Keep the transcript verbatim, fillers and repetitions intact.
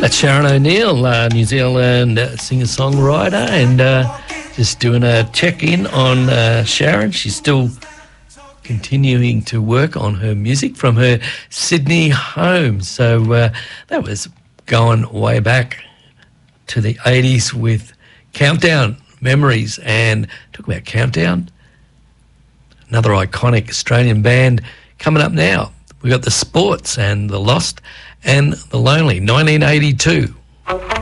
That's Sharon O'Neill, uh, New Zealand uh, singer-songwriter, and uh, just doing a check-in on uh, Sharon. She's still continuing to work on her music from her Sydney home. So uh, that was going way back to the eighties with Countdown Memories. And talk about Countdown, another iconic Australian band coming up now. We've got the Sports and the Lost and the Lonely, nineteen eighty-two.